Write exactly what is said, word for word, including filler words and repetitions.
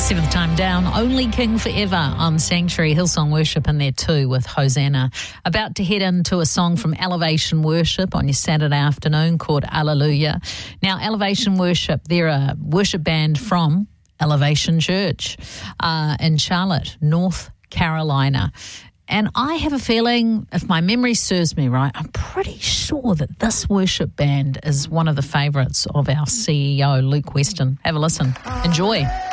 Seventh time down, Only King Forever on Sanctuary. Hillsong Worship in there too with Hosanna. About to head into a song from Elevation Worship on your Saturday afternoon called Alleluia. Now, Elevation Worship, they're a worship band from Elevation Church uh, in Charlotte, North Carolina. And I have a feeling, if my memory serves me right, I'm pretty sure that this worship band is one of the favourites of our C E O, Luke Weston. Have a listen. Enjoy.